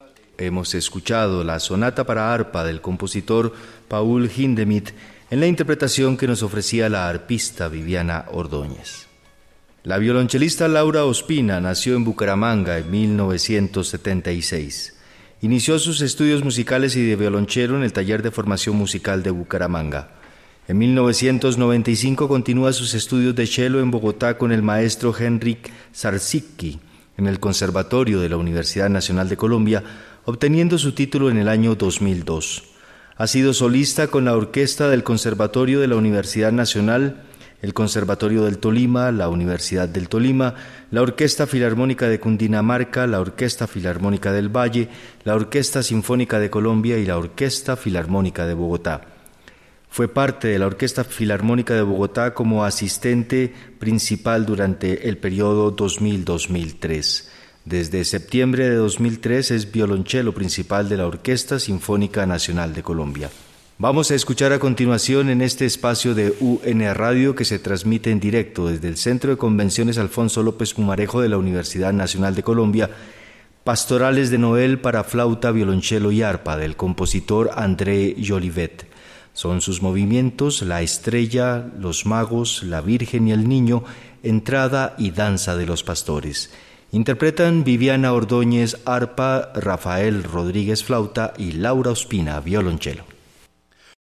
Hemos escuchado la sonata para arpa del compositor Paul Hindemith en la interpretación que nos ofrecía la arpista Viviana Ordóñez. La violonchelista Laura Ospina nació en Bucaramanga en 1976. Inició sus estudios musicales y de violonchelo en el Taller de Formación Musical de Bucaramanga. En 1995 continúa sus estudios de cello en Bogotá con el maestro Henryk Zarzicki en el Conservatorio de la Universidad Nacional de Colombia, obteniendo su título en el año 2002. Ha sido solista con la orquesta del Conservatorio de la Universidad Nacional, el Conservatorio del Tolima, la Universidad del Tolima, la Orquesta Filarmónica de Cundinamarca, la Orquesta Filarmónica del Valle, la Orquesta Sinfónica de Colombia y la Orquesta Filarmónica de Bogotá. Fue parte de la Orquesta Filarmónica de Bogotá como asistente principal durante el periodo 2000-2003. Desde septiembre de 2003 es violonchelo principal de la Orquesta Sinfónica Nacional de Colombia. Vamos a escuchar a continuación en este espacio de UN Radio que se transmite en directo desde el Centro de Convenciones Alfonso López Pumarejo de la Universidad Nacional de Colombia, Pastorales de Noel para flauta, violonchelo y arpa del compositor André Jolivet. Son sus movimientos La Estrella, Los Magos, La Virgen y el Niño, Entrada y Danza de los Pastores. Interpretan Viviana Ordóñez arpa, Rafael Rodríguez flauta y Laura Ospina violonchelo.